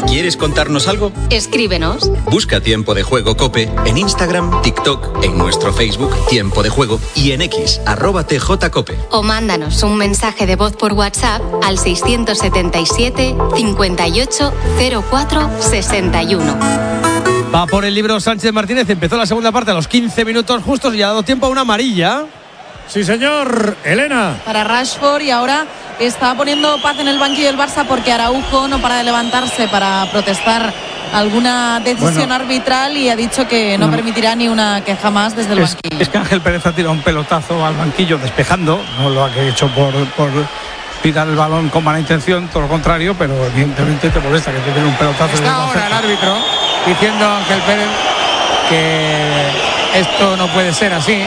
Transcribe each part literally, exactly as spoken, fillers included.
¿Quieres contarnos algo? Escríbenos. Busca Tiempo de Juego COPE en Instagram, TikTok, en nuestro Facebook Tiempo de Juego y en X, arroba T J Cope. O mándanos un mensaje de voz por WhatsApp al seiscientos setenta y siete, cincuenta y ocho, cero cuatro, sesenta y uno. Va por el libro Sánchez Martínez. Empezó la segunda parte a los quince minutos justos y ha dado tiempo a una amarilla. Sí, señor. Elena. Para Rashford, y ahora está poniendo paz en el banquillo del Barça porque Araujo no para de levantarse para protestar alguna decisión bueno, arbitral y ha dicho que no, no permitirá ni una queja más desde el es, banquillo. Es que Ángel Pérez ha tirado un pelotazo al banquillo despejando, no lo ha hecho por, por pitar el balón con mala intención, todo lo contrario, pero evidentemente te molesta que te den un pelotazo. Está ahora el árbitro diciendo a Ángel Pérez que esto no puede ser así.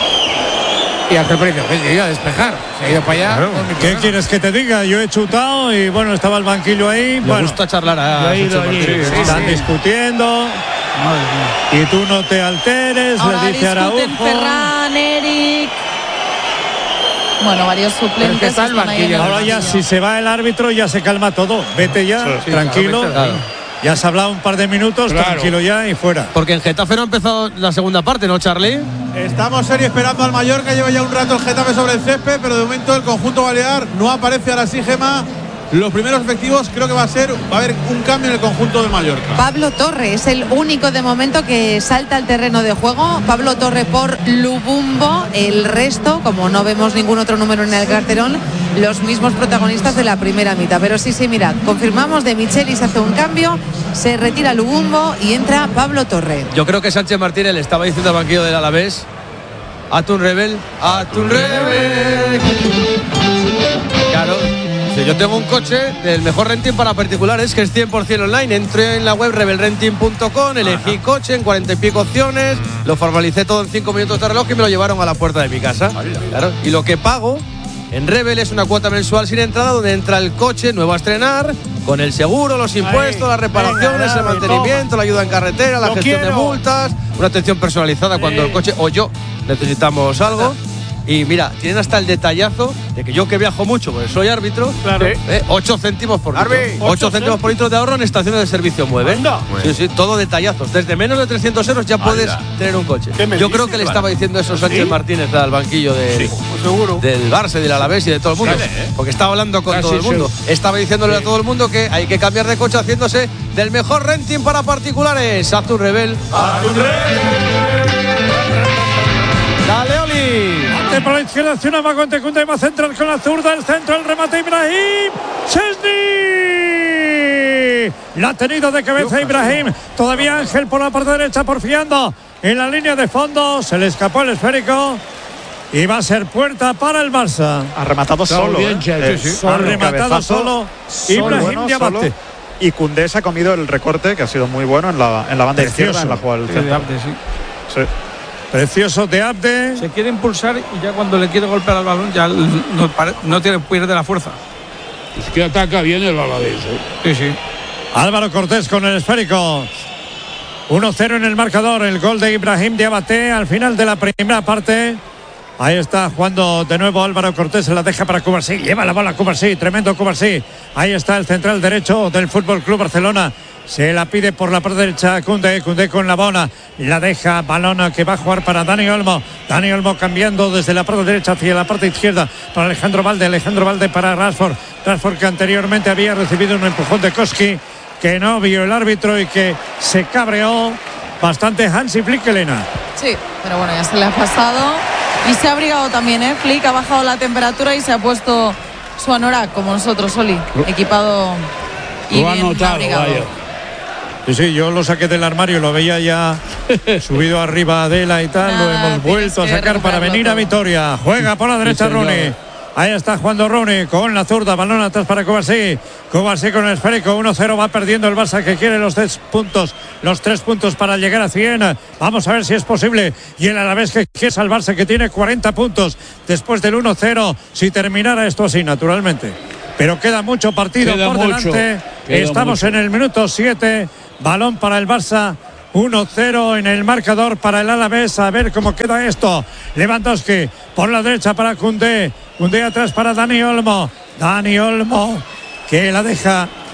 Y Ángel Pérez dice, iba a despejar, se ha ido para allá. Claro. ¿Qué quieres que te diga? Yo he chutado y bueno, estaba el banquillo ahí. Le bueno, gusta charlar a sí, sí, Están sí. discutiendo. Y tú no te alteres, ahora le dice Araujo. Ferran, Eric. Bueno, varios suplentes. Está el banquillo. Ahora ya, si se va el árbitro, ya se calma todo. Vete ya, sí, sí, tranquilo. Claro, claro. Ya has hablado un par de minutos, claro. Tranquilo ya y fuera. Porque en Getafe no ha empezado la segunda parte, ¿no, Charlie? Estamos serio esperando al Mallorca, lleva ya un rato el Getafe sobre el césped, pero de momento el conjunto balear no aparece. Ahora sí, Gema. Los primeros efectivos creo que va a ser, va a haber un cambio en el conjunto de Mallorca. Pablo Torre es el único de momento que salta al terreno de juego. Pablo Torre por Lubumbo. El resto, como no vemos ningún otro número en el carterón, los mismos protagonistas de la primera mitad. Pero sí, sí, mirad, confirmamos, de Michelis hace un cambio, se retira Lubumbo y entra Pablo Torre. Yo creo que Sánchez Martínez le estaba diciendo al banquillo del Alavés: Atún Rebel, Atún Rebel. Claro. Yo tengo un coche del mejor renting para particulares que es cien por ciento online. Entré en la web rebel renting punto com, elegí Ajá. coche en cuarenta y pico opciones, lo formalicé todo en cinco minutos de reloj y me lo llevaron a la puerta de mi casa. Claro. Y lo que pago en Rebel es una cuota mensual sin entrada donde entra el coche nuevo a estrenar, con el seguro, los impuestos, Ahí. las reparaciones, Venga, el mantenimiento, la ayuda en carretera, la lo gestión quiero. de multas, una atención personalizada sí. cuando el coche o yo necesitamos algo. Y mira, tienen hasta el detallazo de que yo que viajo mucho, porque soy árbitro, claro. eh, ocho céntimos por litro. ocho céntimos por litro de ahorro en estaciones de servicio Mueve. Sí, sí, todo detallazos. Desde menos de trescientos euros ya Anda. puedes tener un coche. Yo creo que le estaba diciendo eso Sánchez ¿Sí? Martínez al banquillo de, sí. del Barça, del Alavés y de todo el mundo. Vale, ¿eh? Porque estaba hablando con Casi todo el mundo. Sí. Estaba diciéndole sí. a todo el mundo que hay que cambiar de coche haciéndose del mejor renting para particulares. Haz tu Rebel. Haz tu Rebel. Dale, Oli. Por la izquierda, hacia una vago ante Koundé, va a centrar con la zurda, el centro, el remate Ibrahim Chesney. La ha tenido de cabeza Ibrahim. Todavía Ángel por la parte derecha, porfiando en la línea de fondo. Se le escapó el esférico y va a ser puerta para el Barça. Ha rematado solo. Bien, ¿eh? Sí, sí. Ha rematado solo Ibrahim bueno, Diabate. Y Koundé se ha comido el recorte, que ha sido muy bueno en la, en la banda Precioso. izquierda, en la jugada del centro. Sí. sí. Precioso de Abde. Se quiere impulsar y ya cuando le quiere golpear al balón ya no, no tiene pierde la fuerza. Es que ataca bien el Alavés, ¿eh? Sí, sí. Álvaro Cortés con el esférico. uno cero en el marcador. El gol de Ibrahim Diabate al final de la primera parte. Ahí está jugando de nuevo Álvaro Cortés. Se la deja para Cubarsí. Lleva la bola Cubarsí. Tremendo Cubarsí. Ahí está el central derecho del Fútbol Club Barcelona. Se la pide por la parte derecha Koundé, Koundé con la bola, la deja balón que va a jugar para Dani Olmo. Dani Olmo cambiando desde la parte derecha hacia la parte izquierda para Alejandro Valde, Alejandro Valde para Rashford. Rashford que anteriormente había recibido un empujón de Koski, que no vio el árbitro y que se cabreó bastante Hansi Flick, Elena. Sí, pero bueno, ya se le ha pasado y se ha abrigado también, ¿eh? Flick ha bajado la temperatura y se ha puesto su anorak, como nosotros, Oli, equipado y lo bien notado, abrigado. Vaya. Sí, sí, yo lo saqué del armario, lo veía ya subido arriba de la y tal, Nada, lo hemos vuelto a sacar para venir todo. a Vitoria. Juega por la derecha sí, Rooney. Ahí está jugando Rooney con la zurda, balón atrás para Kovacic. Kovacic con el esférico, uno cero, va perdiendo el Barça que quiere los tres puntos, los tres puntos para llegar a cien. Vamos a ver si es posible. Y el Alavés que quiere salvarse, que tiene cuarenta puntos después del uno cero, si terminara esto así, naturalmente. Pero queda mucho partido queda por mucho, delante. Estamos mucho. en el minuto siete. Balón para el Barça, uno cero en el marcador para el Alavés. A ver cómo queda esto. Lewandowski por la derecha para Koundé. Koundé atrás para Dani Olmo. Dani Olmo que la deja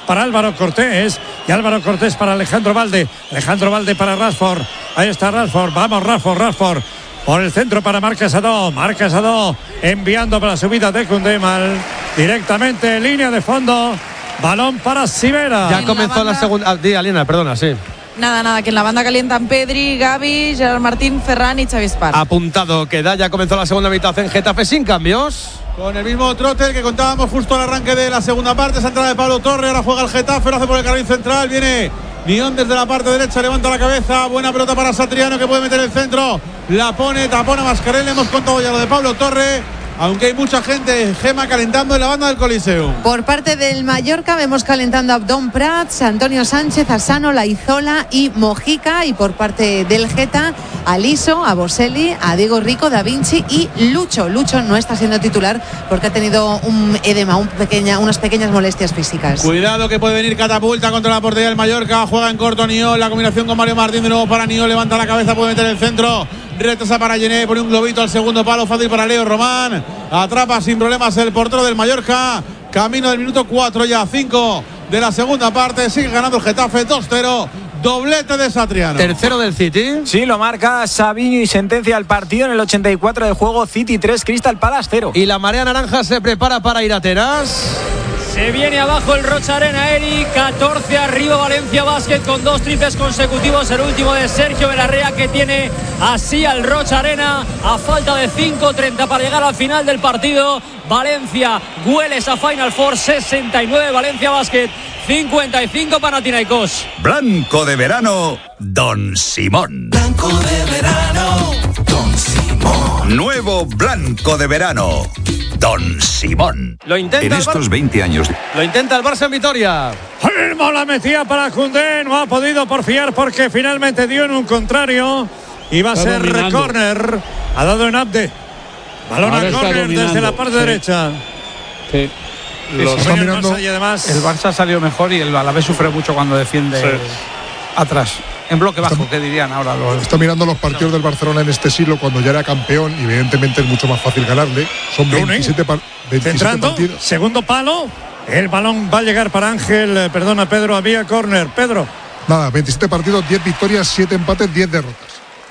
para Álvaro Cortés. Y Álvaro Cortés para Alejandro Valde. Alejandro Valde para Rashford. Ahí está Rashford. Vamos, Rashford, Rashford. Por el centro para Marc Adó. Marc Adó enviando para la subida de Kundemal. Directamente en línea de fondo. Balón para Sivera. Ya comenzó la, la segunda. Ah, di, Aliena, perdona, sí. Nada, nada, que en la banda calientan Pedri, Gavi, Gerard Martín, Ferran y Xavi Espar. Apuntado queda, ya comenzó la segunda mitad en Getafe sin cambios. Con el mismo trote que contábamos justo al arranque de la segunda parte. Esa entrada de Pablo Torre, ahora juega el Getafe, lo hace por el carril central, viene Nión desde la parte derecha, levanta la cabeza, buena pelota para Satriano que puede meter el centro, la pone, tapona Mascarell. Hemos contado ya lo de Pablo Torre, aunque hay mucha gente, Gema, calentando en la banda del Coliseum. Por parte del Mallorca vemos calentando a Abdón Prats, Antonio Sánchez, Asano, Laizola y Mojica. Y por parte del Geta, a Liso, a Boselli, a Diego Rico, Da Vinci y Lucho. Lucho no está siendo titular porque ha tenido un edema, un pequeña, unas pequeñas molestias físicas. Cuidado que puede venir catapulta contra la portería del Mallorca. Juega en corto Niol, la combinación con Mario Martín de nuevo para Niol, levanta la cabeza, puede meter el centro. Retrasa para Gené, pone un globito al segundo palo, fácil para Leo Román. Atrapa sin problemas el portero del Mallorca. Camino del minuto cuatro, ya cinco de la segunda parte. Sigue ganando el Getafe dos cero. Doblete de Satriano. Tercero del City. Sí, lo marca Savinho y sentencia el partido en el ochenta y cuatro de juego. City tres, Crystal Palace cero. Y la marea naranja se prepara para ir a Atenas. Se viene abajo el Rocha Arena, Eri. catorce arriba Valencia Basket con dos triples consecutivos. El último de Sergio Belarrea, que tiene así al Rocha Arena a falta de cinco treinta para llegar al final del partido. Valencia huele esa Final Four. sesenta y nueve Valencia Basket, cincuenta y cinco Panathinaikos. Blanco de verano, Don Simón. Blanco de verano, Don Simón. Nuevo Blanco de verano, Don Simón. Lo intenta en estos veinte años. Lo intenta el Barça en Vitoria. Olmo la metía para Koundé. No ha podido porfiar porque finalmente dio en un contrario. Y va a ser córner. Ha dado en Abde. Balón a córner desde la parte sí. derecha. Sí. Los está mirando, Barça y además el Barça salió mejor y el Alavés sufre mucho cuando defiende sí. atrás. En bloque bajo, está, ¿qué dirían ahora? Los... Está mirando los partidos del Barcelona en este siglo cuando ya era campeón y evidentemente es mucho más fácil ganarle. Son veintisiete, par, veintisiete Centrando, partidos. Segundo palo. El balón va a llegar para Ángel. Eh, perdona, Pedro, había córner. Pedro. Nada, veintisiete partidos, diez victorias, siete empates, diez derrotas.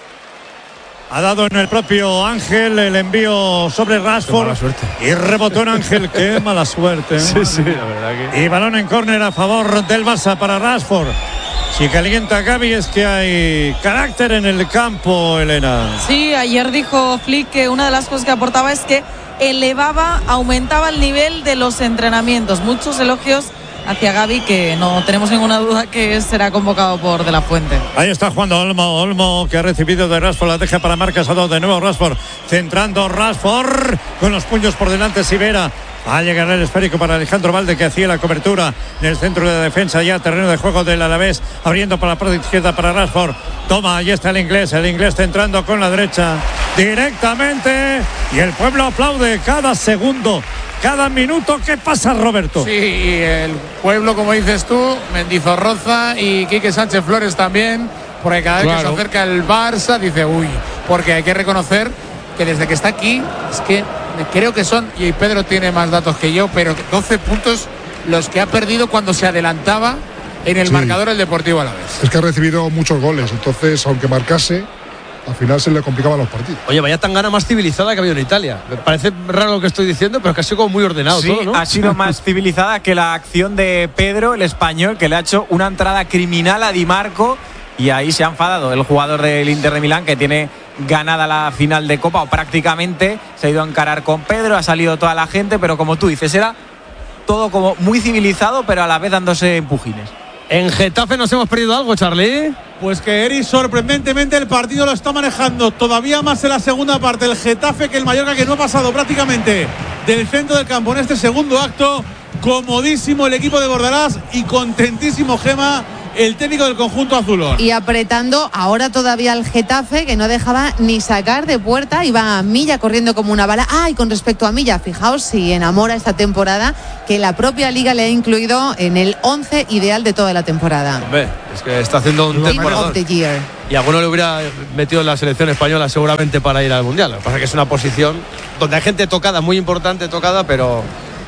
Ha dado en el propio Ángel el envío sobre Rashford. Y rebotó en Ángel. Qué mala suerte. Sí, sí, la verdad que... Y balón en córner a favor del Barça para Rashford. Si calienta Gavi es que hay carácter en el campo, Elena. Sí, ayer dijo Flick que una de las cosas que aportaba es que elevaba, aumentaba el nivel de los entrenamientos. Muchos elogios hacia Gavi, que no tenemos ninguna duda que será convocado por De La Fuente. Ahí está jugando Olmo, Olmo que ha recibido de Rashford, la deja para Marc Adó, de nuevo Rashford, centrando Rashford, con los puños por delante Sivera. Va a llegar el esférico para Alejandro Valde, que hacía la cobertura en el centro de la defensa, ya terreno de juego del Alavés, abriendo para la parte izquierda para Rashford. Toma, ahí está el inglés, el inglés centrando con la derecha directamente, y el pueblo aplaude cada segundo, cada minuto. ¿Qué pasa, Roberto? Sí, y el pueblo, como dices tú, Mendizorroza y Quique Sánchez Flores también, porque cada vez claro. que se acerca el Barça dice uy, porque hay que reconocer que desde que está aquí, es que creo que son, y Pedro tiene más datos que yo, pero doce puntos los que ha perdido cuando se adelantaba en el sí. marcador el Deportivo Alavés. Es que ha recibido muchos goles, entonces aunque marcase, al final se le complicaban los partidos. Oye, vaya tangana más civilizada que ha habido en Italia. Me parece raro lo que estoy diciendo, pero que ha sido como muy ordenado sí, todo, ¿no? Ha sido más civilizada que la acción de Pedro, el español, que le ha hecho una entrada criminal a Di Marco, y ahí se ha enfadado el jugador del Inter de Milán, que tiene ganada la final de Copa, o prácticamente. Se ha ido a encarar con Pedro, ha salido toda la gente, pero como tú dices, era todo como muy civilizado, pero a la vez dándose empujines. ¿En Getafe nos hemos perdido algo, Charlie? Pues que Eri, sorprendentemente el partido lo está manejando todavía más en la segunda parte el Getafe que el Mallorca, que no ha pasado prácticamente del centro del campo en este segundo acto. Comodísimo el equipo de Bordalás y contentísimo, Gema, el técnico del conjunto azulón. Y apretando ahora todavía al Getafe, que no dejaba ni sacar de puerta, iba a Milla corriendo como una bala. Ah, y con respecto a Milla, fijaos si enamora esta temporada, que la propia Liga le ha incluido en el once ideal de toda la temporada. Hombre, es que está haciendo un temporada. Y alguno le hubiera metido en la selección española seguramente para ir al Mundial. Lo que pasa es que es una posición donde hay gente tocada, muy importante tocada, pero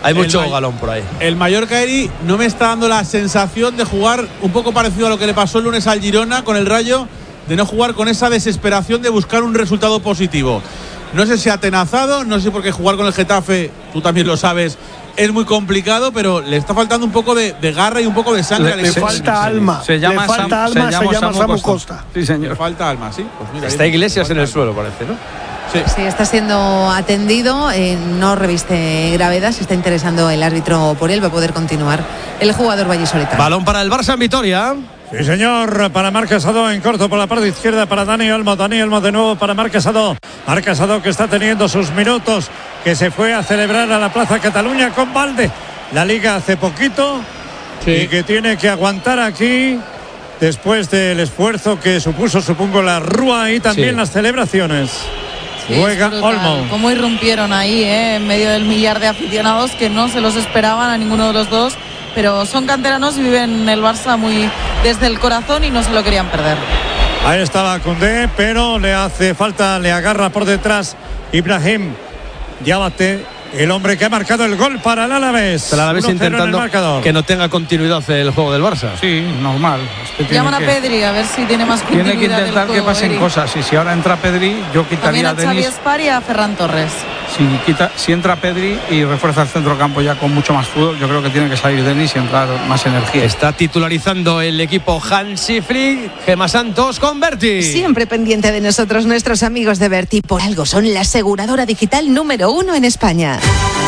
Hay mucho el, galón por ahí. El Mallorca, Eri, no me está dando la sensación de jugar un poco parecido a lo que le pasó el lunes al Girona con el Rayo, de no jugar con esa desesperación de buscar un resultado positivo. No sé si ha atenazado, no sé por qué jugar con el Getafe, tú también lo sabes, es muy complicado, pero le está faltando un poco de, de garra y un poco de sangre. Le, le falta alma. Se llama le falta Sam, alma, se llama, se llama Samu Costa. Costa. Sí, señor. Le falta alma, sí. Pues mira, está Iglesias en el suelo, parece, ¿no? Sí. sí, está siendo atendido, eh, no reviste gravedad, se está interesando el árbitro por él, va a poder continuar el jugador vallisoletano. Balón para el Barça en Vitoria. Sí, señor, para Marc Casado en corto por la parte izquierda para Dani Olmo. Dani Olmo de nuevo para Marc Casado. Marc Casado que está teniendo sus minutos, que se fue a celebrar a la Plaza Cataluña con Valde. La Liga hace poquito sí. y que tiene que aguantar aquí después del esfuerzo que supuso, supongo, la Rúa y también sí. las celebraciones. Sí, juega Olmo. Cómo irrumpieron ahí, ¿eh? En medio del millar de aficionados que no se los esperaban a ninguno de los dos, pero son canteranos y viven el Barça muy desde el corazón y no se lo querían perder. Ahí estaba Koundé, pero le hace falta, le agarra por detrás Ibrahim Diabate, el hombre que ha marcado el gol para el Alavés. El Alavés intentando que no tenga continuidad el juego del Barça. Sí, normal. Es que Llaman a Pedri a ver si tiene más continuidad. Tiene que intentar que pasen Eri. cosas. Y si ahora entra Pedri, yo quitaría a Xavi Espar y a Ferran Torres. Si, quita, si entra Pedri y refuerza el centrocampo ya con mucho más fútbol, yo creo que tiene que salir Denis y entrar más energía. Está titularizando el equipo Hansi Flick, Gemma Santos con Berti. Siempre pendiente de nosotros, nuestros amigos de Berti. Por algo son la aseguradora digital número uno en España.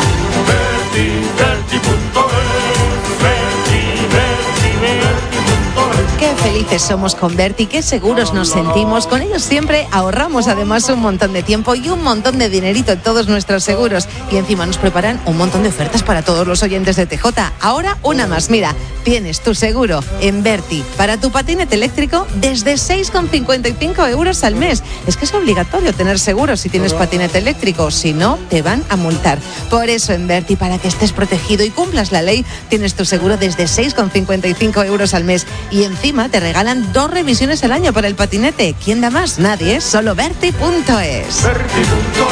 Berti, Berti punto es, Berti, Berti, Berti punto es. Qué felices somos con Berti, qué seguros nos sentimos. Con ellos siempre ahorramos además un montón de tiempo y un montón de dinerito en todos nuestros seguros. Y encima nos preparan un montón de ofertas para todos los oyentes de T J. Ahora una más, mira, tienes tu seguro en Berti para tu patinete eléctrico desde seis con cincuenta y cinco euros al mes. Es que es obligatorio tener seguro si tienes patinete eléctrico, si no te van a multar. Por eso en Berti, para que estés protegido y cumplas la ley, tienes tu seguro desde seis con cincuenta y cinco euros al mes. Y encima te regalan dos revisiones al año para el patinete. ¿Quién da más? Nadie, solo Berti punto es. Berti punto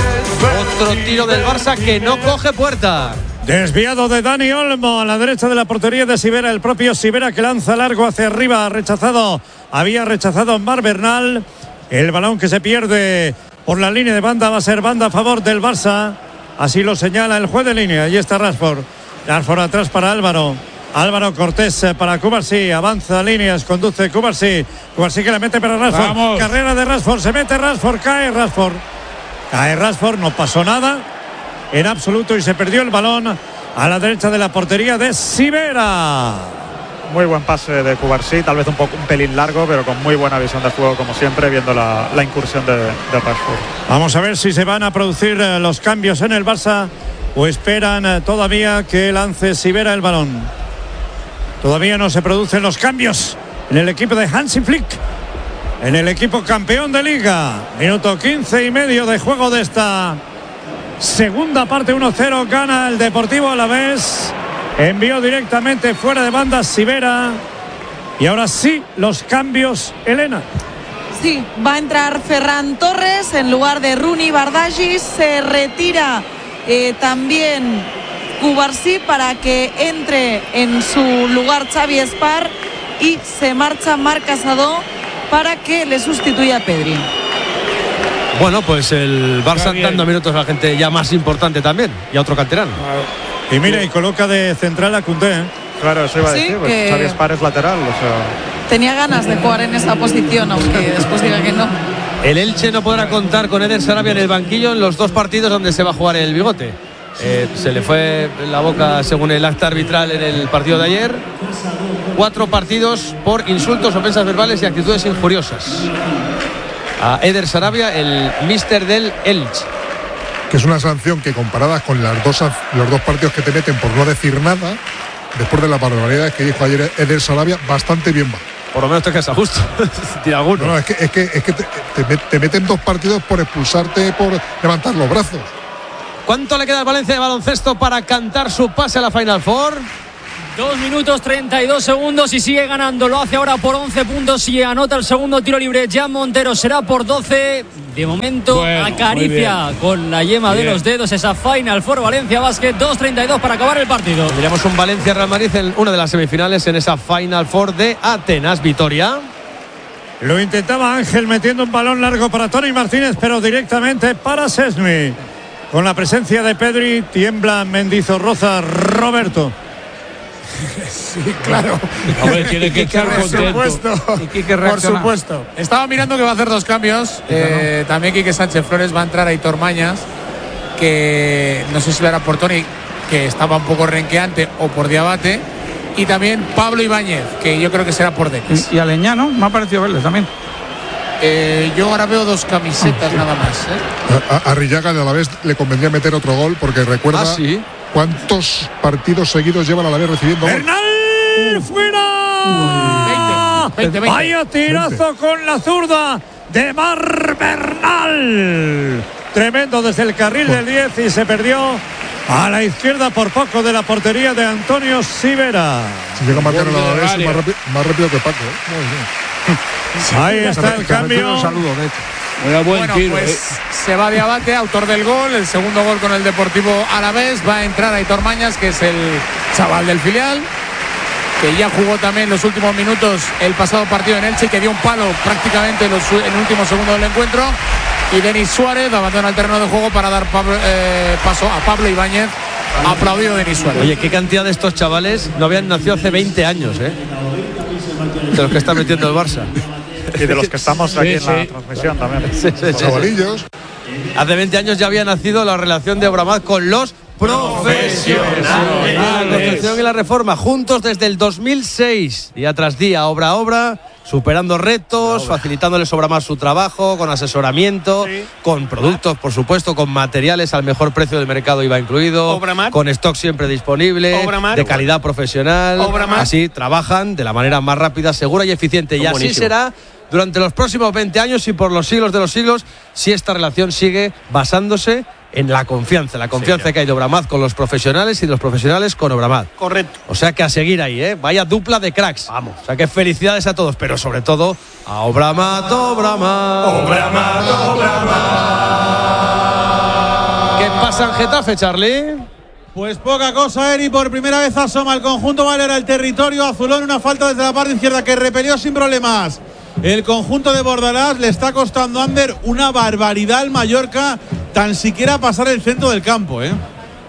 es. Otro tiro del Barça que no coge puerta. Desviado de Dani Olmo a la derecha de la portería de Sivera, el propio Sivera que lanza largo hacia arriba, ha rechazado, había rechazado Mar Bernal. El balón que se pierde por la línea de banda va a ser banda a favor del Barça, así lo señala el juez de línea. Ahí está Rashford, Rashford atrás para Álvaro. Álvaro Cortés para Cubarsí, avanza líneas, conduce Cubarsí, Cubarsí que la mete para Rashford. Vamos. Carrera de Rashford, se mete Rashford, cae Rashford, cae Rashford, no pasó nada en absoluto y se perdió el balón a la derecha de la portería de Sivera. Muy buen pase de Cubarsí, tal vez un poco un pelín largo, pero con muy buena visión de juego como siempre, viendo la, la incursión de, de Rashford. Vamos a ver si se van a producir eh, los cambios en el Barça o esperan eh, todavía que lance Sivera el balón. Todavía no se producen los cambios en el equipo de Hansi Flick, en el equipo campeón de Liga. Minuto quince y medio de juego de esta segunda parte. Uno cero gana el Deportivo Alavés. Envió directamente fuera de banda Sivera. Y ahora sí, los cambios, Elena. Sí, va a entrar Ferran Torres en lugar de Runi Bardagis. Se retira eh, también Cubarsí para que entre en su lugar Xavi Espar y se marcha Marc Casado para que le sustituya a Pedri. Bueno, pues el Barça dando minutos a la gente ya más importante también y a otro canterano. Y mira, y coloca de central a Koundé, ¿eh? Claro, eso iba a Sí, decir, pues que- Xavi Espar es lateral, o sea... Tenía ganas de jugar en esa posición, aunque después diga que no. El Elche no podrá contar con Eder Sarabia en el banquillo en los dos partidos donde se va a jugar el bigote. Eh, se le fue la boca según el acta arbitral en el partido de ayer. Cuatro partidos por insultos, ofensas verbales y actitudes injuriosas a Eder Sarabia, el míster del Elche. Que es una sanción que comparadas con las dos, los dos partidos que te meten por no decir nada, después de las barbaridades que dijo ayer Eder Sarabia, bastante bien va. Por lo menos te quedas a gusto. Tira alguno. No, no, es que, es que, es que te, te, te meten dos partidos por expulsarte, por levantar los brazos. ¿Cuánto le queda al Valencia de baloncesto para cantar su pase a la Final Four? dos minutos treinta y dos segundos y sigue ganando. Lo hace ahora por once puntos y anota el segundo tiro libre. Jan Montero será por doce. De momento bueno, acaricia con la yema bien. de los dedos esa Final Four Valencia Basket. dos treinta y dos para acabar el partido. Tendríamos un Valencia-Real Madrid en una de las semifinales en esa Final Four de Atenas. Vitoria. Lo intentaba Ángel metiendo un balón largo para Tony Martínez, pero directamente para Szczęsny. Con la presencia de Pedri, tiembla Mendizorroza. Roberto. Sí, claro. Hombre, tiene que estar contento. Por supuesto. Por supuesto. Estaba mirando que va a hacer dos cambios. Eh, también Quique Sánchez Flores va a entrar a Aitor Mañas, que no sé si lo hará por Tony, que estaba un poco renqueante, o por Diabate. Y también Pablo Ibáñez, que yo creo que será por Denis. Y, y Aleñano, me ha parecido verles también. Eh, yo ahora veo dos camisetas nada más. ¿eh? A, a Arrillaga a la vez le convendría meter otro gol, porque recuerda ¿Ah, sí? cuántos partidos seguidos llevan a la vez recibiendo gol. ¡Bernal! ¡Fuera! veinte, veinte, veinte. Vaya tirazo con la zurda de Mar Bernal. Tremendo desde el carril del diez y se perdió a la izquierda por poco de la portería de Antonio Sivera. Si llega a marcar a la vez más, rápido, más rápido que Paco. ¿eh? Ahí está el cambio. Un saludo, de hecho. Era buen Bueno, tiro, pues eh. se va de Abate, autor del gol, el segundo gol con el Deportivo Alavés. Va a entrar Aitor Mañas, que es el chaval del filial, que ya jugó también los últimos minutos el pasado partido en Elche, que dio un palo prácticamente en, los, en el último segundo del encuentro. Y Denis Suárez abandona el terreno de juego para dar Pablo, eh, paso a Pablo Ibáñez. Aplaudido Denis Suárez. Oye, qué cantidad de estos chavales no habían nacido hace veinte años, ¿eh? De los que está metiendo el Barça. Y de los que estamos aquí Sí, en la sí. transmisión también. Sí, sí, sí, sí. Chavalillos. Hace veinte años ya había nacido la relación de Obramat con los profesionales. La construcción y la reforma, juntos desde el dos mil seis, día tras día, obra a obra, superando retos, facilitándoles a Obramat su trabajo, con asesoramiento, sí. con productos, por supuesto, con materiales al mejor precio del mercado I V A incluido, Obramat. con stock siempre disponible, Obramat. de calidad profesional. Obramat. Así trabajan de la manera más rápida, segura y eficiente. Y así buenísimo. será durante los próximos veinte años y por los siglos de los siglos, si esta relación sigue basándose en la confianza, la confianza sí, que hay de Obramat con los profesionales y de los profesionales con Obramat. Correcto. O sea que a seguir ahí, ¿eh? Vaya dupla de cracks. Vamos. O sea que felicidades a todos, pero sobre todo a Obramat, Obramat. Obramat, Obramat. ¿Qué pasa en Getafe, Charlie? Pues poca cosa, Eri. Por primera vez asoma el conjunto Valera el territorio azulón. Una falta desde la parte izquierda que repelió sin problemas el conjunto de Bordalás. Le está costando Ander una barbaridad al Mallorca, tan siquiera pasar el centro del campo, ¿eh?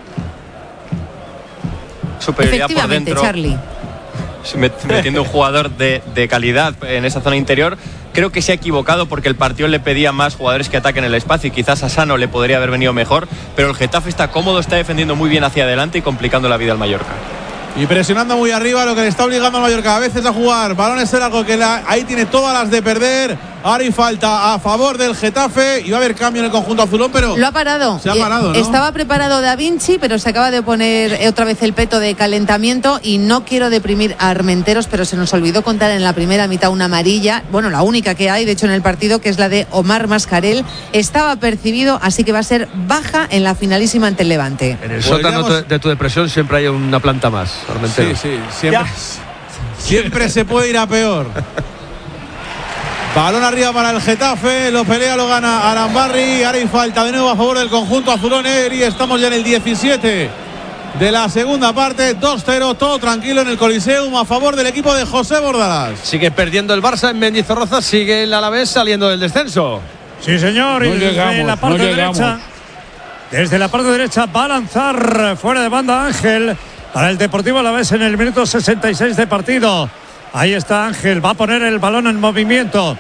Superioridad por dentro. Charlie. Metiendo un jugador de, de calidad en esa zona interior. Creo que se ha equivocado porque el partido le pedía más jugadores que ataquen el espacio y quizás a Sano le podría haber venido mejor, pero el Getafe está cómodo, está defendiendo muy bien hacia adelante y complicando la vida al Mallorca. Y presionando muy arriba, lo que le está obligando al Mallorca a veces a jugar balones en algo que la, ahí tiene todas las de perder. Ahora hay falta a favor del Getafe y va a haber cambio en el conjunto azulón, pero lo ha parado. Se ha parado, ¿no? Estaba preparado Da Vinci, pero se acaba de poner otra vez el peto de calentamiento. Y no quiero deprimir a Armenteros, pero se nos olvidó contar en la primera mitad una amarilla, bueno, la única que hay de hecho en el partido, que es la de Omar Mascarell. Estaba percibido, así que va a ser baja en la finalísima ante el Levante. En el sótano de tu depresión siempre hay una planta más, Armenteros. Sí, sí, siempre, siempre se puede ir a peor. Balón arriba para el Getafe, lo pelea, lo gana Arambarri. Ahora hay falta de nuevo a favor del conjunto azulón, y estamos ya en el diecisiete de la segunda parte. Dos cero, todo tranquilo en el Coliseum a favor del equipo de José Bordalás. Sigue perdiendo el Barça en Mendizorroza, sigue el Alavés saliendo del descenso. Sí, señor, no y llegamos, desde la parte no derecha, desde la parte derecha va a lanzar fuera de banda Ángel para el Deportivo Alavés en el minuto sesenta y seis de partido. Ahí está Ángel, va a poner el balón en movimiento.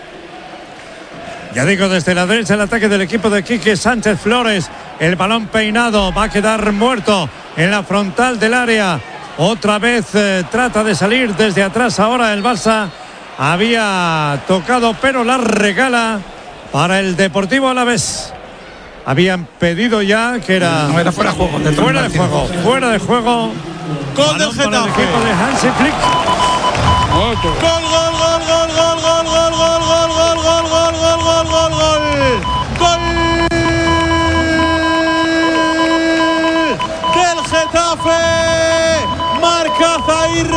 Ya digo, desde la derecha el ataque del equipo de Quique Sánchez Flores. El balón peinado va a quedar muerto en la frontal del área. Otra vez eh, trata de salir desde atrás. Ahora el Barça había tocado, pero la regala para el Deportivo Alavés. Habían pedido ya que era, no, era fuera de juego. De fuera de juego, fuera de juego. Gol del Getafe. El equipo de Hansi Flick. Gol, gol, gol, gol, gol, gol, gol, gol, gol, gol, gol, gol, gol, gol, gol, gol, gol. Gol del Getafe. Marca Zahir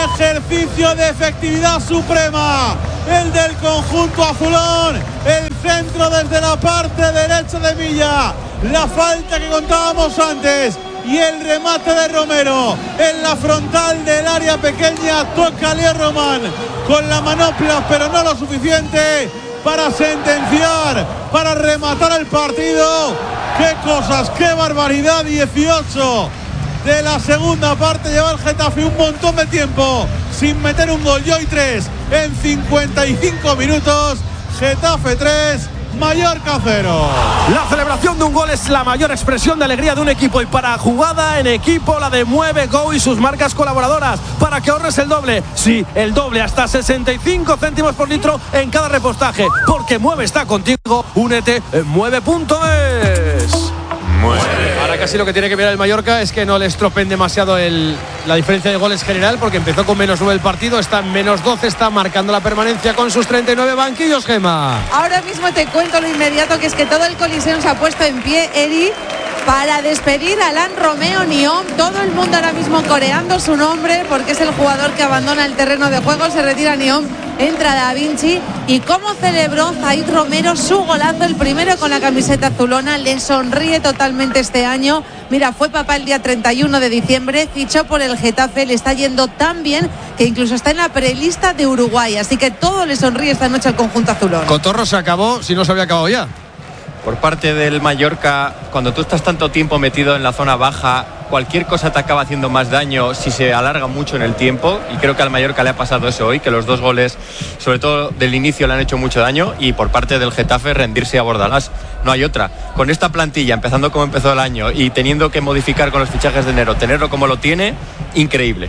Ejercicio de efectividad suprema, el del conjunto azulón. El centro desde la parte derecha de Milla, la falta que contábamos antes y el remate de Romero en la frontal del área pequeña. Toca Leo Román con la manopla, pero no lo suficiente para sentenciar, para rematar el partido. Qué cosas, qué barbaridad. Dieciocho de la segunda parte lleva el Getafe, un montón de tiempo sin meter un gol, y hoy tres en cincuenta y cinco minutos. Getafe tres, Mallorca cero. La celebración de un gol es la mayor expresión de alegría de un equipo, y para jugada en equipo la de Mueve Go y sus marcas colaboradoras, para que ahorres el doble, sí, el doble, hasta sesenta y cinco céntimos por litro en cada repostaje, porque Mueve está contigo. Únete en mueve punto es. Ahora casi lo que tiene que mirar el Mallorca es que no le estropeen demasiado el, la diferencia de goles general, porque empezó con menos nueve el partido, está en menos doce, está marcando la permanencia con sus treinta y nueve banquillos, Gema. Ahora mismo te cuento lo inmediato, que es que todo el Coliseum se ha puesto en pie, Eri, para despedir a Alain Romeo Nyom. Todo el mundo ahora mismo coreando su nombre, porque es el jugador que abandona el terreno de juego. Se retira Nyom, entra Da Vinci. Y cómo celebró Zaid Romero su golazo, el primero con la camiseta azulona. Le sonríe totalmente este año. Mira, fue papá el día treinta y uno de diciembre, fichó por el Getafe, le está yendo tan bien que incluso está en la prelista de Uruguay. Así que todo le sonríe esta noche al conjunto azulón. Cotorro se acabó, si no se había acabado ya. Por parte del Mallorca, cuando tú estás tanto tiempo metido en la zona baja, cualquier cosa te acaba haciendo más daño si se alarga mucho en el tiempo, y creo que al Mallorca le ha pasado eso hoy, que los dos goles, sobre todo del inicio, le han hecho mucho daño, y por parte del Getafe rendirse a Bordalás. No hay otra. Con esta plantilla, empezando como empezó el año y teniendo que modificar con los fichajes de enero, tenerlo como lo tiene, increíble.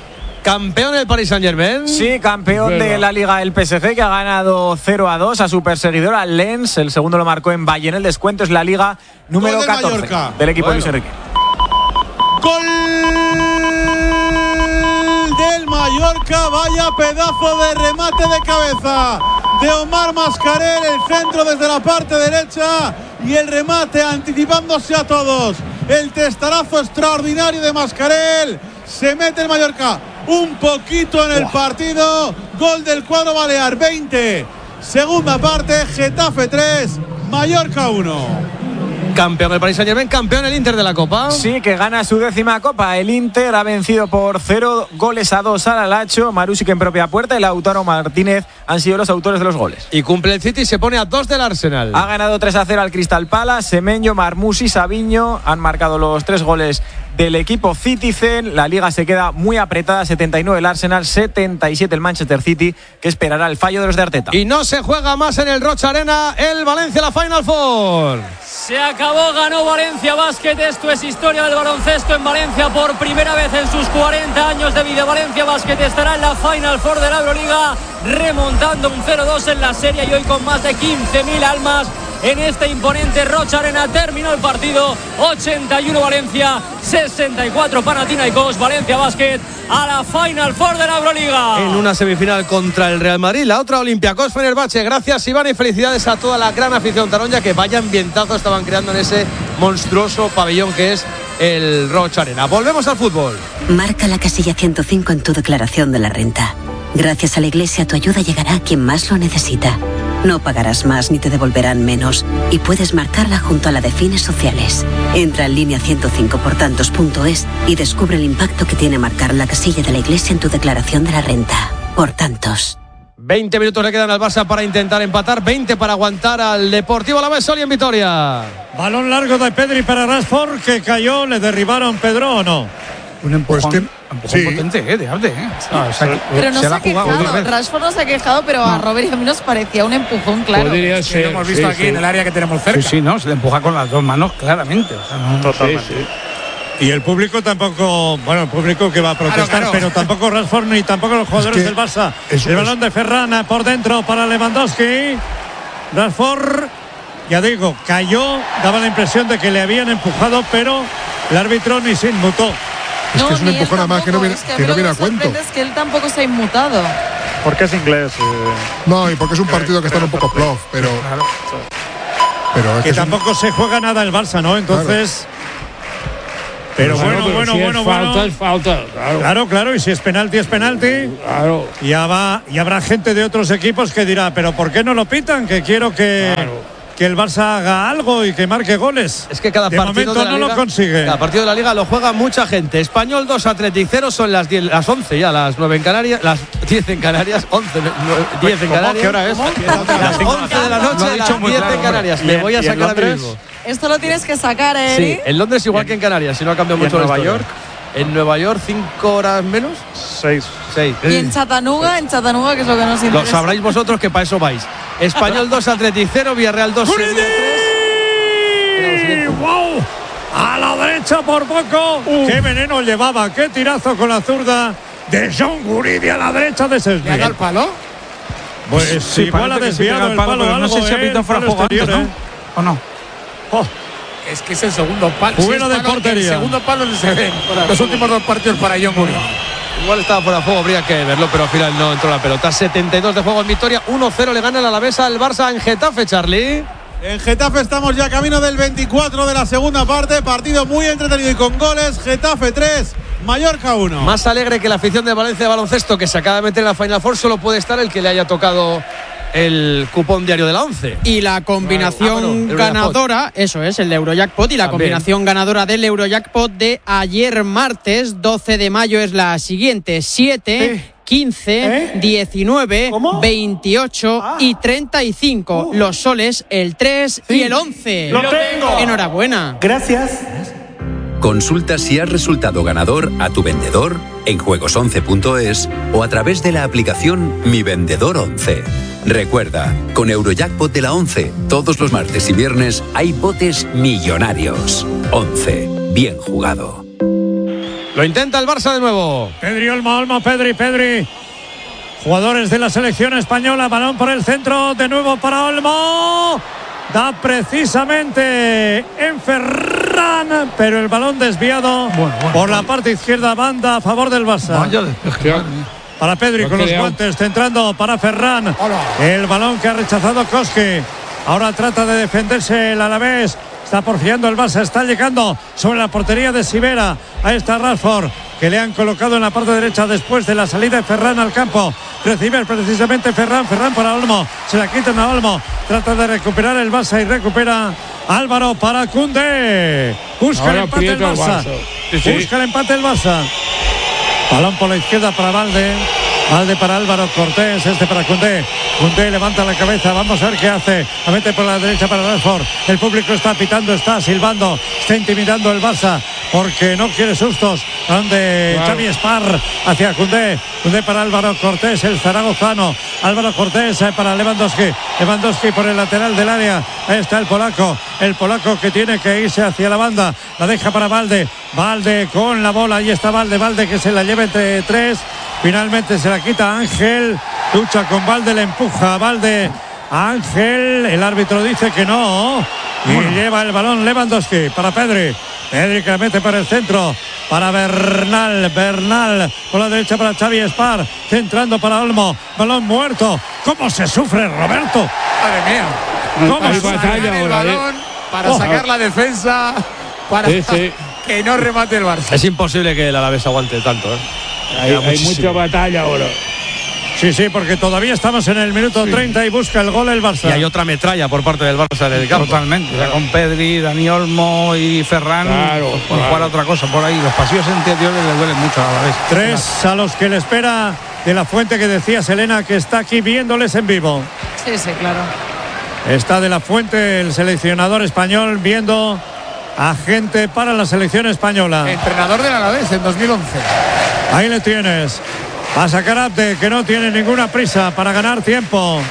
Campeón del Paris Saint-Germain. Sí, campeón Venga. de la Liga del P S G, que ha ganado cero a dos a su perseguidor, al Lens. El segundo lo marcó en Bayern. El descuento es la Liga número Gol catorce Mallorca. del equipo Bueno. de Luis Enrique. Gol del Mallorca, vaya pedazo de remate de cabeza de Omar Mascarell, el centro desde la parte derecha y el remate anticipándose a todos. El testarazo extraordinario de Mascarell. Se mete el Mallorca un poquito en el wow. partido. Gol del cuadro balear, veinte. Segunda parte, Getafe tres, Mallorca uno. Campeón del Paris Saint-Germain, campeón el Inter de la Copa. Sí, que gana su décima Copa. El Inter ha vencido por cero goles a dos al Alacho. Marusic en propia puerta y Lautaro Martínez han sido los autores de los goles. Y cumple el City y se pone a dos del Arsenal. Ha ganado tres a cero al Crystal Palace. Semenyo, Marmoush y Savinho han marcado los tres goles del equipo Citizen. La Liga se queda muy apretada, setenta y nueve el Arsenal, setenta y siete el Manchester City, que esperará el fallo de los de Arteta. Y no se juega más en el Rocha Arena, el Valencia la Final Four. Se acabó, ganó Valencia Basket. Esto es historia del baloncesto en Valencia por primera vez en sus cuarenta años de vida. Valencia Basket estará en la Final Four de la Euroliga, remontando un cero dos en la serie, y hoy con más de quince mil almas en este imponente Rocha Arena. Terminó el partido, ochenta y uno Valencia, sesenta y cuatro Panathinaikos. Valencia Basket a la Final Four de la Euroliga. En una semifinal contra el Real Madrid, la otra Olympiacos Fenerbahce. Gracias, Iván, y felicidades a toda la gran afición taronja, que vaya ambientazo estaban creando en ese monstruoso pabellón que es el Rocha Arena. Volvemos al fútbol. Marca la casilla ciento cinco en tu declaración de la renta. Gracias a la Iglesia, tu ayuda llegará a quien más lo necesita. No pagarás más ni te devolverán menos, y puedes marcarla junto a la de fines sociales. Entra en línea ciento cinco por tantos punto es y descubre el impacto que tiene marcar la casilla de la Iglesia en tu declaración de la renta. Por tantos. veinte minutos le quedan al Barça para intentar empatar, veinte para aguantar al Deportivo Alavés. Soli en Vitoria. Balón largo de Pedri para Rashford, que cayó. ¿Le derribaron, Pedro, o no? Un empujón, pues que, empujón sí. potente, ¿eh? De Arde, ¿eh? Ah, o sea, pero no se, se ha jugado, quejado. Rashford no se ha quejado, pero no. a Robert y a mí nos parecía un empujón, claro. Podría ser, lo hemos visto sí, aquí sí. en el área que tenemos cerca. Sí, sí, no, se le empuja con las dos manos claramente. O sea, no, Totalmente. Sí, sí. Y el público tampoco, bueno, el público que va a protestar, claro, claro. pero tampoco Rashford ni tampoco los jugadores es que del Barça. El es... balón de Ferran por dentro para Lewandowski. Rashford, ya digo, cayó, daba la impresión de que le habían empujado, pero el árbitro ni se inmutó. Es no, que es un empujón a más que no viene, es que que no viene a cuento. Es que él tampoco se ha inmutado. Porque es inglés. Eh... No, y porque es un partido que está un poco plof, pero. Claro. pero es que, que tampoco un... se juega nada el Barça, ¿no? Entonces. Claro. Pero Claro, bueno, pero bueno, si es bueno, falta, bueno. es falta. Claro. Claro, claro, y si es penalti, es penalti. Claro. Ya va, y habrá gente de otros equipos que dirá, pero ¿por qué no lo pitan? Que quiero que, Claro. que el Barça haga algo y que marque goles. Es que cada de partido momento de la no Liga, lo consigue. Cada partido de la Liga lo juega mucha gente. Español dos, Athletic cero, son las diez, las once ya, las nueve en Canarias, las diez en Canarias, once, diez en ¿Cómo? Canarias. ¿Qué hora es? Las once de la Lo ha noche, dicho las muy diez claro, en Canarias. hombre. Le voy a ¿Y en sacar ahora Londres? mismo. Esto lo tienes que sacar, ¿eh, Sí, Eric? en Londres igual que en Canarias, si no ha cambiado ¿Y en mucho la Nueva historia. York? En Nueva York, cinco horas menos. Seis. Seis. Y en Chattanooga, en Chattanooga, que es lo que nos Lo interesa. sabréis vosotros que para eso vais. Español dos, Athletic cero, Villarreal dos, Sevilla tres. ¡Wow! A la derecha por poco. Uh. ¡Qué veneno llevaba! ¡Qué tirazo con la zurda de John Guridi a la derecha de Sesni! ¿Le ha dado el palo? Pues Sí, igual ha parece que sí desviado pega el palo, pero algo, no sé si ha ¿eh? pitado El fuera de palo juego antes, exterior, ¿no? ¿eh? ¿O no? Oh, Es que es el segundo palo. Juguero Si es de palo, portería. El segundo palo no se ve. Los últimos dos partidos para John Guridi. Igual estaba fuera de juego, habría que verlo, pero al final no entró la pelota. setenta y dos de juego en victoria, uno cero le gana el Alavés al Barça en Getafe, Charlie. En Getafe estamos ya camino del veinticuatro de la segunda parte. Partido muy entretenido y con goles. Getafe tres, Mallorca uno. Más alegre que la afición de Valencia de baloncesto, que se acaba de meter en la Final Four, solo puede estar el que le haya tocado el cupón diario de la once. Y la combinación Ah, bueno, ganadora, eso es, el Eurojackpot, y la También. combinación ganadora del Eurojackpot de ayer martes, doce de mayo, es la siguiente: siete, quince, ¿Eh? diecinueve, veintiocho y treinta y cinco. Los soles, el tres y el once. ¡Lo tengo! Enhorabuena. Gracias. Consulta si has resultado ganador a tu vendedor en juegos once punto es o a través de la aplicación Mi Vendedor once. Recuerda, con Eurojackpot de la once, todos los martes y viernes hay botes millonarios. once. Bien jugado. Lo intenta el Barça de nuevo. Pedri, Olmo, Olmo, Pedri, Pedri. Jugadores de la selección española, balón por el centro, de nuevo para Olmo. Da precisamente en Ferran, pero el balón desviado Bueno, bueno, por la bueno. parte izquierda, banda a favor del Barça. Vaya despeje, madre mía. Para Pedri Lo con los creado. guantes, centrando para Ferran. Hola. El balón que ha rechazado Koski. Ahora trata de defenderse el Alavés. Está porfiando el Barça, está llegando sobre la portería de Sivera. Ahí está Rashford, que le han colocado en la parte derecha después de la salida de Ferran al campo. Recibe precisamente Ferran, Ferran para Olmo. Se la quitan a Olmo. Trata de recuperar el Barça y recupera Álvaro para Koundé. Busca Ahora el empate el aprieta el Barça. Barça. Sí, sí. Busca el empate el Barça. Balón por la izquierda para Valde. Valde para Álvaro Cortés, este para Koundé. Koundé levanta la cabeza, vamos a ver qué hace. La mete por la derecha para Rashford. El público está pitando, está silbando, está intimidando el Barça porque no quiere sustos. Donde Claro. Xavi Spar hacia Koundé. Koundé para Álvaro Cortés, el zaragozano. Álvaro Cortés eh, para Lewandowski. Lewandowski por el lateral del área. Ahí está el polaco. El polaco que tiene que irse hacia la banda. La deja para Valde. Valde con la bola. Ahí está Valde. Valde que se la lleva entre tres. Finalmente se la quita Ángel. Lucha con Valde, le empuja a Valde. A Ángel. El árbitro dice que no. Y bueno, lleva el balón Lewandowski para Pedri. Pedri que la mete para el centro. Para Bernal. Bernal por la derecha para Xavi Spar. Centrando para Olmo. Balón muerto. ¿Cómo se sufre, Roberto? Madre mía. ¿Cómo Hay se Sacar batalla el ahora, ¿eh? balón, para Oh. sacar la defensa, para Sí, sí. que no remate el Barça. Es imposible que el Alavés aguante tanto, ¿eh? Hay, hay mucha batalla ahora. Sí, sí, porque todavía estamos en el minuto treinta y busca el gol el Barça. Y hay otra metralla por parte del Barça en el campo. Totalmente. Ya con Pedri, Dani Olmo y Ferran, Claro, pues, pueden claro. jugar a otra cosa por ahí. Los pasillos interiores les duelen mucho a la vez. Tres a los que le espera de la fuente que decía Selena que está aquí viéndoles en vivo. Sí, sí, claro. Está de la fuente el seleccionador español viendo a gente para la selección española. Entrenador del Alavés en dos mil once. Ahí le tienes. A sacar Abde, que no tiene ninguna prisa para ganar tiempo.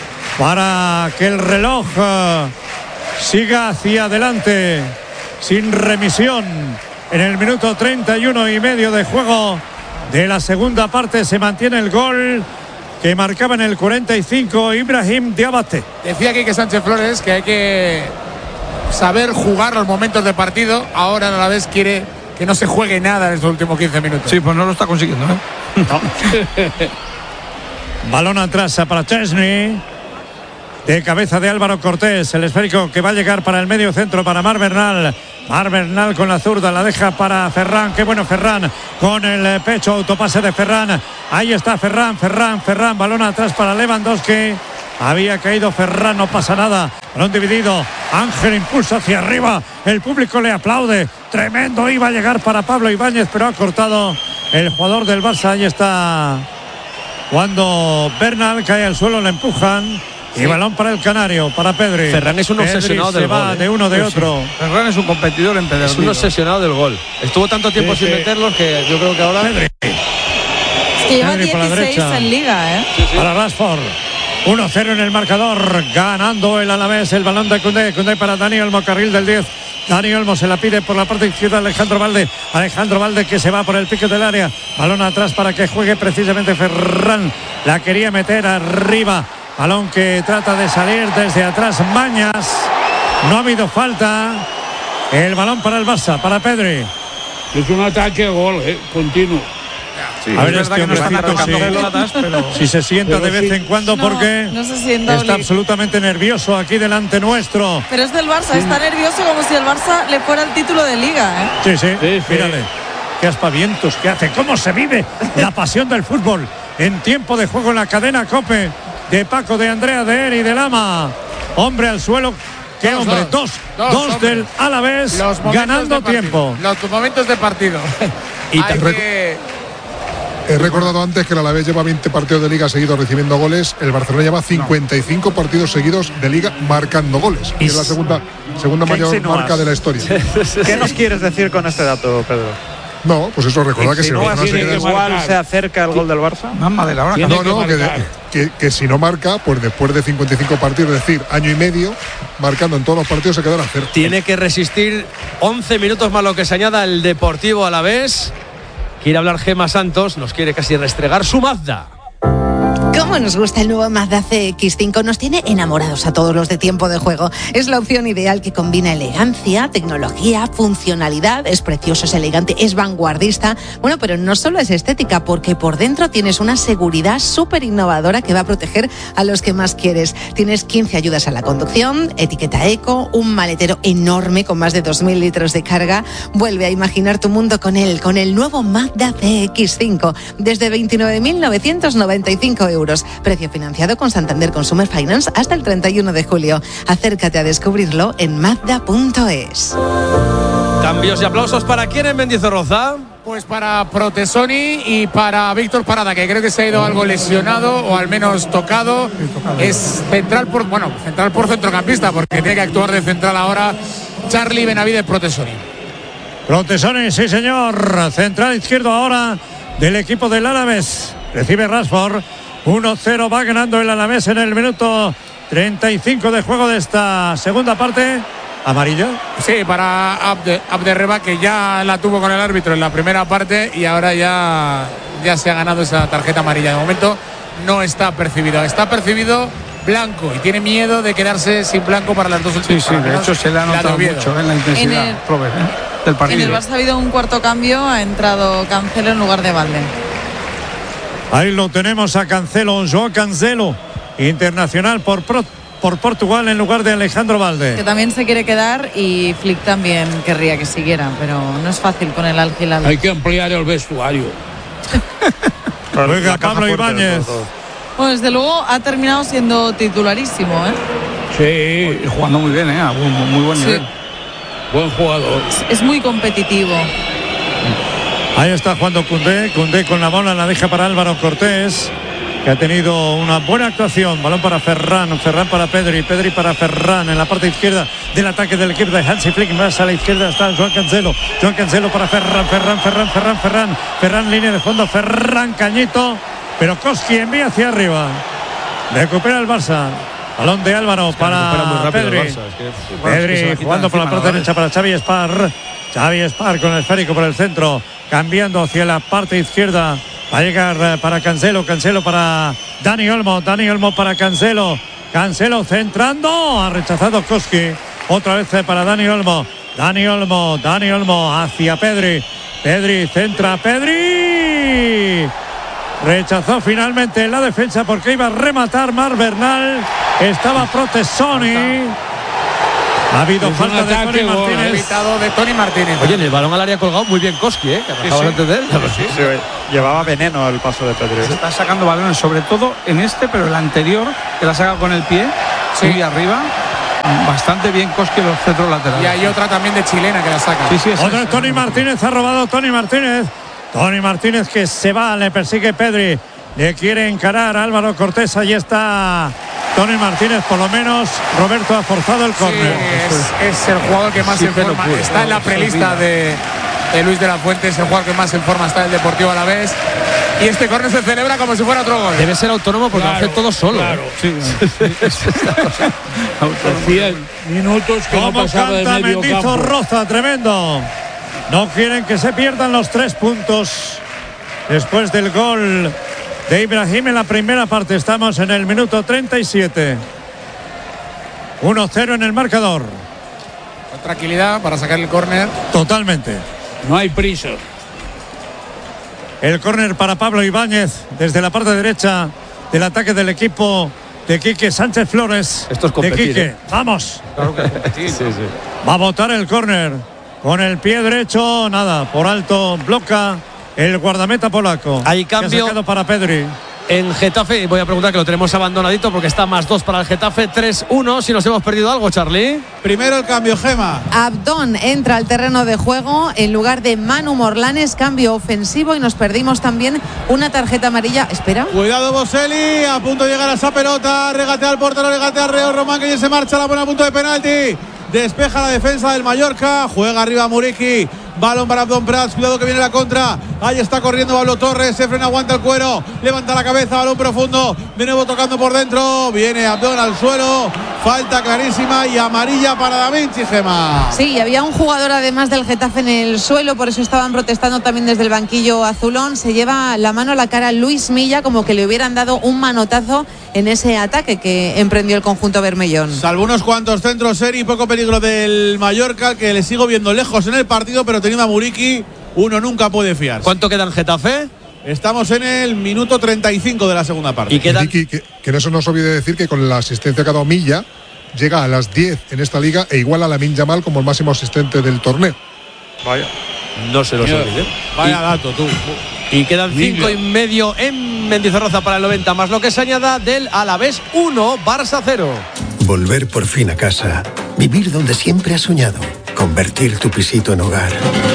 Para que el reloj eh, siga hacia adelante. Sin remisión. En el minuto treinta y uno y medio de juego de la segunda parte se mantiene el gol que marcaba en el cuarenta y cinco Ibrahim Diabate. Decía aquí que Sánchez Flores que hay que saber jugar los momentos de partido. Ahora a la vez quiere que no se juegue nada en estos últimos quince minutos. Sí, pues no lo está consiguiendo, ¿eh? Balón atrás para Chesney. de cabeza de Álvaro Cortés. El esférico que va a llegar para el medio centro para Marc Bernal. Marc Bernal con la zurda, la deja para Ferran. Qué bueno Ferran con el pecho, autopase de Ferran. Ahí está Ferran, Ferran, Ferran. Balón atrás para Lewandowski. Había caído Ferran, no pasa nada. Balón dividido. Ángel impulsa hacia arriba. El público le aplaude. Tremendo. Iba a llegar para Pablo Ibáñez, pero ha cortado el jugador del Barça. Ahí está. Cuando Bernal cae al suelo, le empujan. Y sí. Balón para el canario, para Pedri. Ferran es un Pedri obsesionado se del va gol. ¿eh? de uno de sí, otro. Sí. Ferran es un competidor en Es un obsesionado del gol. Estuvo tanto tiempo sí, sin sí. meterlos que yo creo que ahora. Pedri. Es que lleva Pedri dieciséis en Liga, ¿eh? Sí, sí. Para Rashford. uno cero en el marcador. Ganando el Alavés. El balón de Koundé. Koundé para Dani Olmo, carril del diez. Dani Olmo se la pide por la parte izquierda Alejandro Valde. Alejandro Valde que se va por el pique del área. Balón atrás para que juegue precisamente Ferran. La quería meter arriba. Balón que trata de salir desde atrás Mañas. No ha habido falta. El balón para el Barça, para Pedri. Es un ataque gol, eh, continuo. Sí, a ver, es este hombrecito no si, pelotas, pero... si se sienta pero de vez sí. en cuando no, porque no se sienta está Oli. absolutamente nervioso aquí delante nuestro. Pero es del Barça, sí. está nervioso como si el Barça le fuera el título de Liga, ¿eh? Sí, sí, sí, sí. mírale. Qué aspavientos que hace, cómo se vive la pasión del fútbol en tiempo de juego en la cadena COPE de Paco, de Andrea, de Eri, de Lama. Hombre al suelo. ¿Qué dos, hombre? Dos, dos, dos, dos del Alavés ganando tiempo. Los momentos de partido. Y Hay que... He recordado antes que el Alavés lleva veinte partidos de Liga seguidos recibiendo goles. El Barcelona lleva cincuenta y cinco no. partidos seguidos de Liga marcando goles. Y es la segunda, segunda mayor insinúas? marca de la historia. ¿Qué nos quieres decir con este dato, Pedro? No, pues eso, recordad que si no, no se queda igual se acerca el gol del Barça. Mamá de la hora. No, no, que, que, que, que si no marca, pues después de cincuenta y cinco partidos, es decir, año y medio, marcando en todos los partidos se quedará cerca. Tiene que resistir once minutos más lo que se añada el Deportivo Alavés. Quiere hablar Gemma Santos, nos quiere casi restregar su Mazda. ¿Cómo nos gusta el nuevo Mazda C X cinco? Nos tiene enamorados a todos los de Tiempo de Juego. Es la opción ideal que combina elegancia, tecnología, funcionalidad. Es precioso, es elegante, es vanguardista. Bueno, pero no solo es estética, porque por dentro tienes una seguridad súper innovadora que va a proteger a los que más quieres. Tienes quince ayudas a la conducción, etiqueta eco, un maletero enorme con más de dos mil litros de carga. Vuelve a imaginar tu mundo con él, con el nuevo Mazda C X cinco. Desde veintinueve mil novecientos noventa y cinco euros. Precio financiado con Santander Consumer Finance hasta el treinta y uno de julio. Acércate a descubrirlo en mazda punto es. Cambios y aplausos para quién en Mendizorroza. Pues para Protesoni y para Víctor Parada, que creo que se ha ido algo lesionado o al menos tocado. Es central por, bueno, central por centrocampista, porque tiene que actuar de central ahora Charlie Benavides Protesoni. Protesoni, sí señor. Central izquierdo ahora del equipo del Alavés. Recibe Rashford. uno cero va ganando el Alavés en el minuto treinta y cinco de juego de esta segunda parte. ¿Amarilla? Sí, para Abde, Abderreba, que ya la tuvo con el árbitro en la primera parte y ahora ya, ya se ha ganado esa tarjeta amarilla. De momento no está percibido. Está percibido blanco y tiene miedo de quedarse sin blanco para las dos últimas. Sí, sí, de hecho se le ha notado mucho en la intensidad en el, Robert, ¿eh? del partido. En el Barça ha habido un cuarto cambio, ha entrado Cancelo en lugar de Valde. Ahí lo tenemos a Cancelo, João Cancelo, internacional por, Pro, por Portugal en lugar de Alejandro Valde. Que también se quiere quedar y Flick también querría que siguiera, pero no es fácil con el Al Hilal. Hay que ampliar el vestuario. Juega Pablo Ibáñez. Bueno, desde luego ha terminado siendo titularísimo, ¿eh? Sí, jugando muy bien, ¿eh? A muy, muy buen nivel. Sí. Buen jugador. Es, es muy competitivo. Ahí está jugando Koundé, Koundé con la bola, la deja para Álvaro Cortés, que ha tenido una buena actuación. Balón para Ferran, Ferran para Pedri, Pedri para Ferran en la parte izquierda del ataque del equipo de Hansi Flick. Más a la izquierda está João Cancelo, João Cancelo para Ferran, Ferran, Ferran, Ferran, Ferran, Ferran, línea de fondo, Ferran, Cañito, pero Koski envía hacia arriba. Recupera el Barça. Balón de Álvaro es que para Pedri. Barça, es que, bueno, Pedri es que jugando por la parte derecha para Xavi Espar. Xavi Espar con el esférico por el centro, cambiando hacia la parte izquierda. Va a llegar para Cancelo, Cancelo para Dani Olmo, Dani Olmo para Cancelo, Cancelo centrando, ha rechazado Koski. Otra vez para Dani Olmo, Dani Olmo, Dani Olmo hacia Pedri, Pedri centra, Pedri. Rechazó finalmente la defensa porque iba a rematar Marc Bernal. Estaba Protesoni. Ha habido Es falta un de ataque, Tony gol. Martínez. Evitado de Tony Martínez. Oye, en el balón al área colgado muy bien Koski, ¿eh? Que Sí, acabas sí. antes de él. Sí, sí, llevaba veneno el paso de Pedri. Se está sacando balones, sobre todo en este, pero el anterior, que la saca con el pie, Sí. muy arriba. Bastante bien Koski los centros laterales. Y hay otra también de chilena que la saca. Sí, sí, es Otra esa. es Tony Martínez, ha robado Tony Martínez. Tony Martínez que se va, le persigue Pedri. Le quiere encarar a Álvaro Cortés. Ahí está Tony Martínez, por lo menos. Roberto ha forzado el Sí, córner. es, es el jugador que más Sí, en pero forma puede. está en la prelista de, de Luis de la Fuente. Es el jugador que más en forma está en el Deportivo Alavés. Y este córner se celebra como si fuera otro gol. Debe ser autónomo porque Claro, lo hace todo solo. claro. ¿eh? Sí, Hacía minutos que no Como pasaba del canta medio Mendizo campo. Roza, tremendo. No quieren que se pierdan los tres puntos después del gol de Ibrahim en la primera parte. Estamos en el minuto treinta y siete. uno cero en el marcador. Con tranquilidad para sacar el córner. Totalmente. No hay prisa. El córner para Pablo Ibáñez desde la parte derecha del ataque del equipo de Quique Sánchez Flores. Esto es de competir, Quique. ¿eh? Vamos. Claro que sí, sí. Va a botar el córner con el pie derecho. Nada, por alto bloca el guardameta polaco. Hay Que ha cambio. sacado para Pedri. En Getafe, voy a preguntar que lo tenemos abandonadito porque está más dos para el Getafe, tres uno. Si nos hemos perdido algo, Charlie. Primero el cambio, Gema. Abdón entra al terreno de juego en lugar de Manu Morlanes, cambio ofensivo, y nos perdimos también una tarjeta amarilla. Espera. Cuidado Boselli, a punto de llegar a esa pelota, regatea al portero, regatea a Reo Román, que ya se marcha, la pone a punto de penalti. Despeja la defensa del Mallorca, juega arriba Muriqui, balón para Abdón Prats, cuidado que viene la contra, ahí está corriendo Pablo Torres, se frena, aguanta el cuero, levanta la cabeza, balón profundo, de nuevo tocando por dentro, viene Abdón al suelo, falta clarísima y amarilla para Da Vinci, Gema. Sí, había un jugador además del Getafe en el suelo, por eso estaban protestando también desde el banquillo azulón. Se lleva la mano a la cara Luis Milla, como que le hubieran dado un manotazo en ese ataque que emprendió el conjunto bermellón. Salvo unos cuantos centros, Seri, poco peligro del Mallorca, que le sigo viendo lejos en el partido, pero teniendo a Muriqui, uno nunca puede fiarse. ¿Cuánto queda en Getafe? Estamos en el minuto treinta y cinco de la segunda parte. Y quedan. Ricky, que, que en eso no os olvide decir que con la asistencia que ha dado Milla, llega a las diez en esta liga e iguala a Lamine Yamal como el máximo asistente del torneo. Vaya. No se los Mira. olvide. Vaya dato, tú. Y quedan cinco Mira. y medio en Mendizorroza para el noventa, más lo que se añada del Alavés uno, Barça cero. Volver por fin a casa. Vivir donde siempre has soñado. Convertir tu pisito en hogar.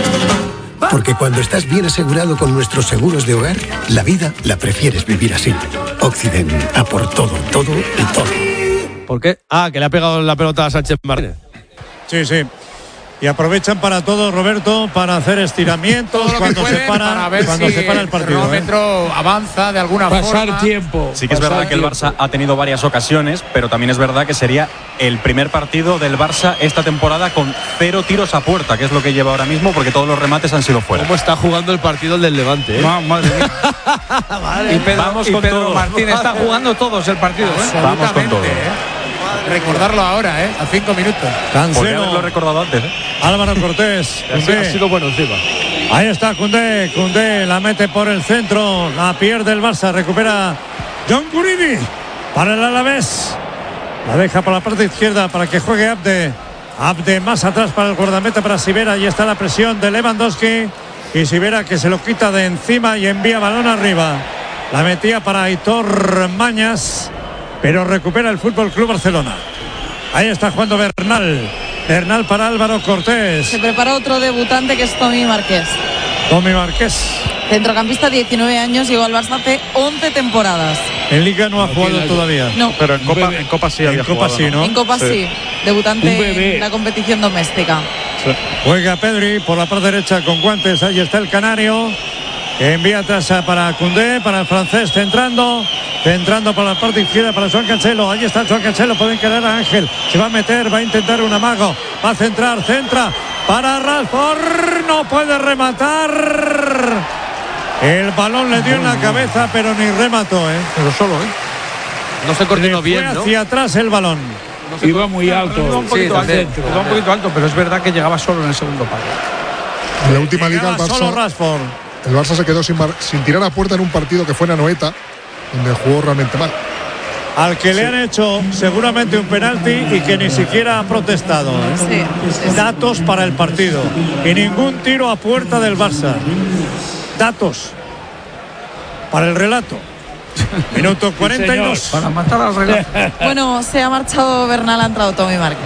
Porque cuando estás bien asegurado con nuestros seguros de hogar, la vida la prefieres vivir así. Occident, a por todo, todo y todo. ¿Por qué? Ah, que le ha pegado la pelota a Sánchez Martínez. Sí, sí. Y aprovechan para todo, Roberto, para hacer estiramientos Todo lo que cuando, se pueden para, para ver cuando si se para el partido. ¿eh? cronómetro avanza de alguna Pasar forma. tiempo. Sí que es pasar verdad que el tiempo. Barça ha tenido varias ocasiones, pero también es verdad que sería el primer partido del Barça esta temporada con cero tiros a puerta, que es lo que lleva ahora mismo, porque todos los remates han sido fuera. ¿Cómo está jugando el partido el del Levante? ¿eh? Ma- madre mía. Vale. Y Pedro, Vamos y con Pedro todo. Martín está jugando todos el partido. ¿eh? Vamos con todo. ¿eh? Recordarlo ahora, ¿eh? A cinco minutos. Podría haberlo Cancelo, recordado antes, ¿eh? Álvaro Cortés. Ha sido- ha Koundé. sido bueno encima. Ahí está Koundé, Koundé la mete por el centro, la pierde el Barça, recupera John Guridi para el Alavés. La deja por la parte izquierda para que juegue Abde. Abde más atrás para el guardameta, para Sivera. Ahí está la presión de Lewandowski. Y Sivera que se lo quita de encima y envía balón arriba. La metía para Aitor Mañas, pero recupera el Fútbol Club Barcelona. Ahí está jugando Bernal. Bernal para Álvaro Cortés. Se prepara otro debutante que es Tommy Márquez. Tommy Márquez. Centrocampista, diecinueve años, llegó al Barça hace once temporadas. En Liga no ha No jugado tiene- todavía. No, Pero en Copa, bebé. en Copa sí En había Copa jugado, sí, ¿no? en Copa sí, Sí. Un debutante bebé. en la competición doméstica. Juega Pedri por la parte derecha con guantes. Ahí está el canario. Que envía atrás a- para Koundé, para el francés centrando. Centrando por la parte izquierda para Joan Cancelo. Ahí está Joan Cancelo. Pueden quedar a Ángel. Se va a meter, va a intentar un amago. Va a centrar, centra. Para Rashford. No puede rematar. El balón le dio en la cabeza, pero ni remató, ¿eh? Pero solo, ¿eh? No se coordinó Fue bien, ¿no? hacia atrás el balón. Iba muy alto. Iba un Sí, poquito alto, también. iba un poquito alto, pero es verdad que llegaba solo en el segundo palo. En la última liga el Llegaba solo Barça, Rashford. el Barça se quedó sin, mar- sin tirar a puerta en un partido que fue en Anoeta, donde jugó realmente mal. al que le han hecho seguramente un penalti y que ni siquiera ha protestado. ¿eh? Sí. Datos para el partido y ningún tiro a puerta del Barça. Datos para el relato. Minuto cuarenta y dos. Para matar al relato. Bueno, se ha marchado Bernal, ha entrado Tommy Márquez.